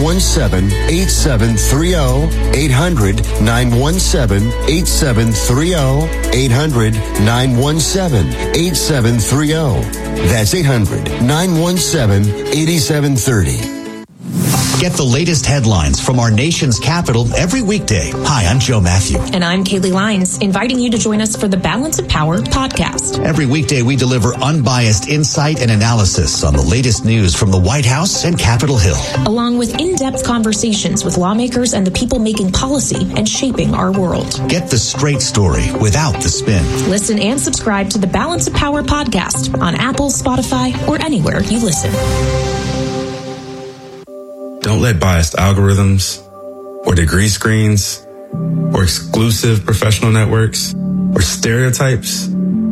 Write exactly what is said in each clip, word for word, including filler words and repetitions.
one seven, eight seven three zero, eight hundred, nine one seven, eight seven three zero, eight hundred, nine one seven, eight seven three zero. That's eight hundred, nine one seven, eight seven three zero. Get the latest headlines from our nation's capital every weekday. Hi, I'm Joe Matthew. And I'm Kaylee Lyons, inviting you to join us for the Balance of Power podcast. Every weekday, we deliver unbiased insight and analysis on the latest news from the White House and Capitol Hill, along with in-depth conversations with lawmakers and the people making policy and shaping our world. Get the straight story without the spin. Listen and subscribe to the Balance of Power podcast on Apple, Spotify, or anywhere you listen. Don't let biased algorithms or degree screens or exclusive professional networks or stereotypes.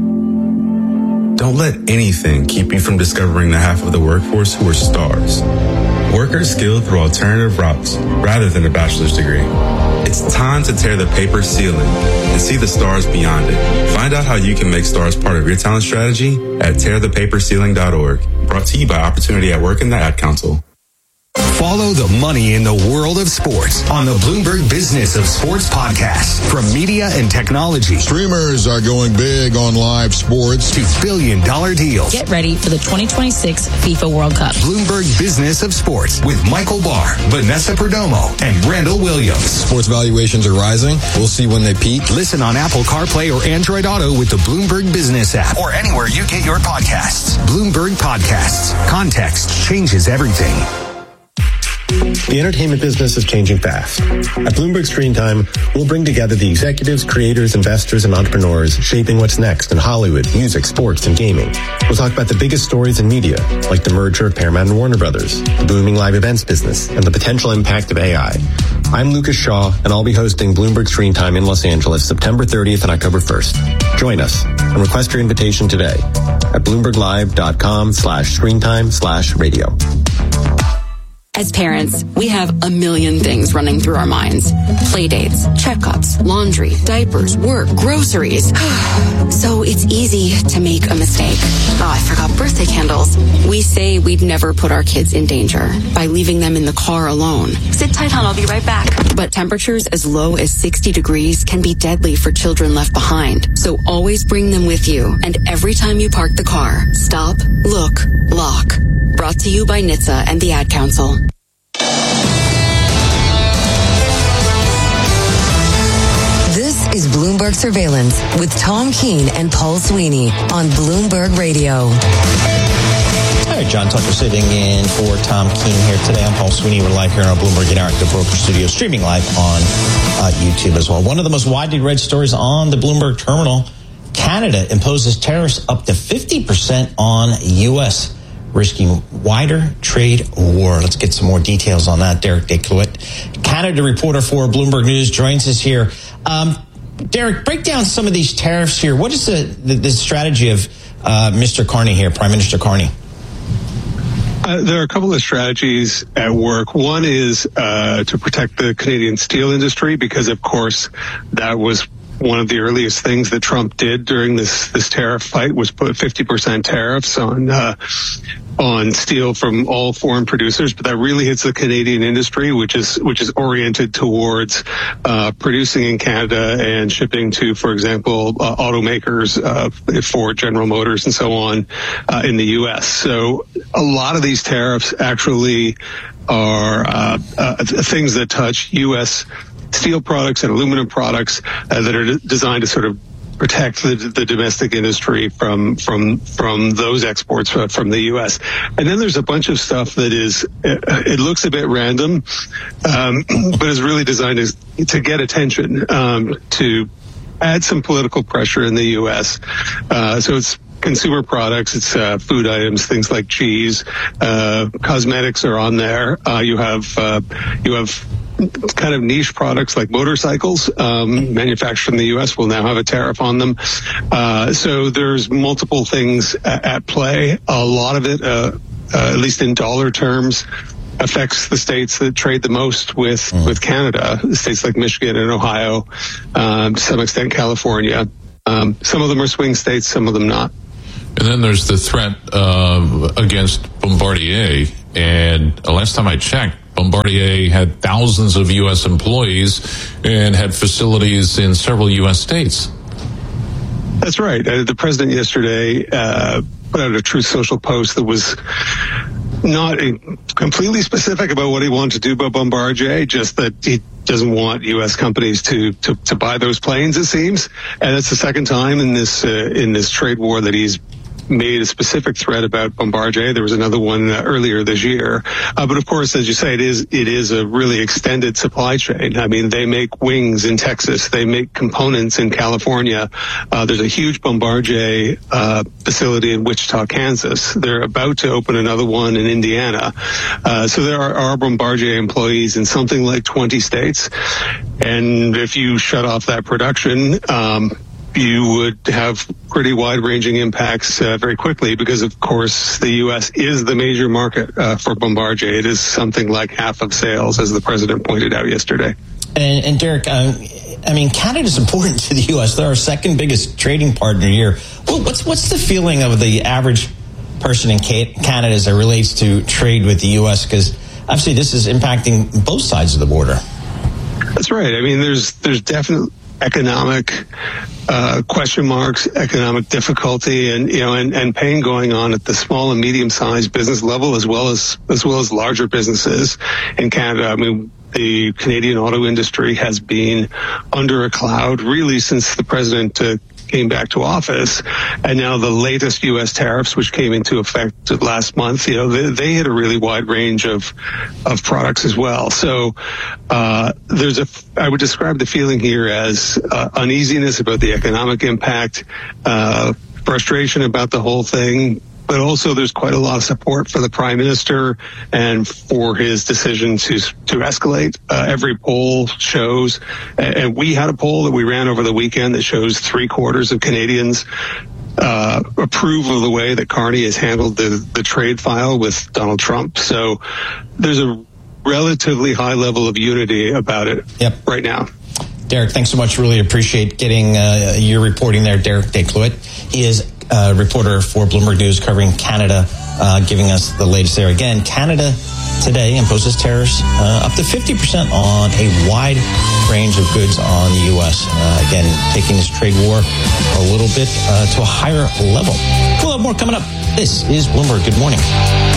Don't let anything keep you from discovering the half of the workforce who are stars. Workers skilled through alternative routes rather than a bachelor's degree. It's time to tear the paper ceiling and see the stars beyond it. Find out how you can make stars part of your talent strategy at tear the paper ceiling dot org. Brought to you by Opportunity at Work and the Ad Council. Follow the money in the world of sports on the Bloomberg Business of Sports podcast. From media and technology, streamers are going big on live sports, to billion dollar deals. Get ready for the twenty twenty-six FIFA World Cup. Bloomberg Business of Sports with Michael Barr, Vanessa Perdomo, and Randall Williams. Sports valuations are rising. We'll see when they peak. Listen on Apple CarPlay or Android Auto with the Bloomberg Business app or anywhere you get your podcasts. Bloomberg Podcasts. Context changes everything. The entertainment business is changing fast. At Bloomberg Screen Time, we'll bring together the executives, creators, investors, and entrepreneurs shaping what's next in Hollywood, music, sports, and gaming. We'll talk about the biggest stories in media, like the merger of Paramount and Warner Brothers, the booming live events business, and the potential impact of A I. I'm Lucas Shaw, and I'll be hosting Bloomberg Screen Time in Los Angeles September thirtieth and October first. Join us and request your invitation today at bloomberglive.com slash screentime slash radio. As parents, we have a million things running through our minds. Playdates, checkups, laundry, diapers, work, groceries. So it's easy to make a mistake. Oh, I forgot birthday candles. We say we'd never put our kids in danger by leaving them in the car alone. Sit tight, hon, I'll be right back. But temperatures as low as sixty degrees can be deadly for children left behind. So always bring them with you. And every time you park the car, stop, look, lock. Brought to you by N H T S A and the Ad Council. This is Bloomberg Surveillance with Tom Keene and Paul Sweeney on Bloomberg Radio. All right, John Tucker sitting in for Tom Keene here today. I'm Paul Sweeney. We're live here on our Bloomberg Interactive Broker Studio, streaming live on uh, YouTube as well. One of the most widely read stories on the Bloomberg terminal, Canada imposes tariffs up to fifty percent on U S, risking wider trade war. Let's get some more details on that. Derek Descloet, Canada reporter for Bloomberg News, joins us here. Um, Derek, break down some of these tariffs here. What is the, the, the strategy of uh, Mister Carney here, Prime Minister Carney? Uh, there are a couple of strategies at work. One is uh, to protect the Canadian steel industry, because, of course, that was one of the earliest things that Trump did during this this tariff fight, was put fifty percent tariffs on uh, on steel from all foreign producers. But that really hits the Canadian industry, which is which is oriented towards uh, producing in Canada and shipping to, for example, uh, automakers, uh, Ford, General Motors, and so on uh, in the U S. So a lot of these tariffs actually are uh, uh, things that touch U S steel products and aluminum products uh, that are d- designed to sort of protect the, the domestic industry from from from those exports from the U S. And then there's a bunch of stuff that is, it looks a bit random, um, but is really designed to, to get attention, um, to add some political pressure in the U S. Uh, so it's consumer products, it's uh, food items, things like cheese, uh, cosmetics are on there. Uh, you have uh, you have kind of niche products like motorcycles um, manufactured in the U S will now have a tariff on them. Uh, so there's multiple things at, at play. A lot of it, uh, uh, at least in dollar terms, affects the states that trade the most with, mm. with Canada, states like Michigan and Ohio, um, to some extent California. Um, some of them are swing states, some of them not. And then there's the threat uh, against Bombardier. And last time I checked, Bombardier had thousands of U S employees and had facilities in several U S states. That's right. Uh, the president yesterday uh, put out a Truth Social post that was not a, completely specific about what he wanted to do about Bombardier, just that he doesn't want U S companies to, to, to buy those planes, it seems. And it's the second time in this uh, in this trade war that he's made a specific threat about Bombardier. There was another one uh, earlier this year. Uh, but of course, as you say, it is it is a really extended supply chain. I mean, they make wings in Texas. They make components in California. Uh, there's a huge Bombardier uh, facility in Wichita, Kansas. They're about to open another one in Indiana. Uh, so there are, are Bombardier employees in something like twenty states. And if you shut off that production, um, you would have pretty wide-ranging impacts uh, very quickly because, of course, the U S is the major market uh, for Bombardier. It is something like half of sales, as the president pointed out yesterday. And, and Derek, um, I mean, Canada is important to the U S. They're our second biggest trading partner here. Well, what's what's the feeling of the average person in Canada as it relates to trade with the U S? Because obviously this is impacting both sides of the border. That's right. I mean, there's there's definitely economic uh, question marks, economic difficulty, and you know, and, and pain going on at the small and medium-sized business level, as well as as well as larger businesses in Canada. I mean, the Canadian auto industry has been under a cloud really since the president uh, came back to office, and now the latest U S tariffs, which came into effect last month, you know, they, they hit a really wide range of of products as well. So uh, there's a, I would describe the feeling here as uh, uneasiness about the economic impact, uh, frustration about the whole thing. But also there's quite a lot of support for the prime minister and for his decision to to escalate. Uh, every poll shows, and we had a poll that we ran over the weekend that shows three quarters of Canadians uh, approve of the way that Carney has handled the, the trade file with Donald Trump. So there's a relatively high level of unity about it yep. right now. Derek, thanks so much. Really appreciate getting uh, your reporting there. Derek Descloet. He is a reporter for Bloomberg News covering Canada, uh, giving us the latest there. Again, Canada today imposes tariffs uh, up to fifty percent on a wide range of goods on the U S. Uh, again, taking this trade war a little bit uh, to a higher level. We'll have more coming up. This is Bloomberg. Good morning.